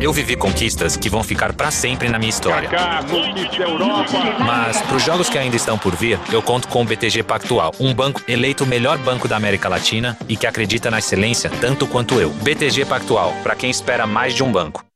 Eu vivi conquistas que vão ficar pra sempre na minha história. Kaká, conquista a Europa. Mas, para os jogos que ainda estão por vir, eu conto com o BTG Pactual, um banco eleito o melhor banco da América Latina e que acredita na excelência tanto quanto eu. BTG Pactual, para quem espera mais de um banco.